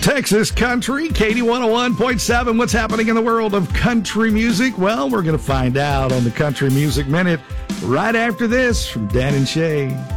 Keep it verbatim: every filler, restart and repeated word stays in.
Texas Country, Katie one oh one point seven. What's happening in the world of country music? Well, we're going to find out on the Country Music Minute right after this from Dan and Shay.